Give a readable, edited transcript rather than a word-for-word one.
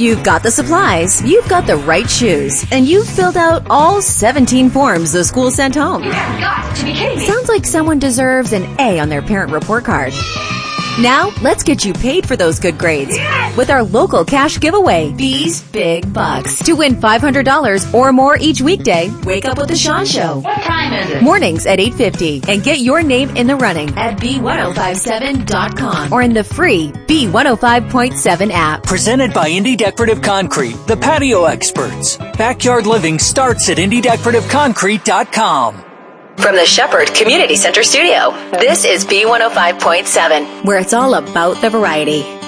You've got the supplies, you've got the right shoes, and you've filled out all 17 forms the school sent home. You've got to be kidding me. Sounds like someone deserves an A on their parent report card. Now, let's get you paid for those good grades with our local cash giveaway, B's Big Bucks. To win $500 or more each weekday, wake up with the Sean Show. What time is it? Mornings at 8:50, and get your name in the running at B1057.com or in the free B105.7 app. Presented by Indie Decorative Concrete, the patio experts. Backyard living starts at IndieDecorativeConcrete.com. From the Shepherd Community Center studio, this is B105.7, where it's all about the variety.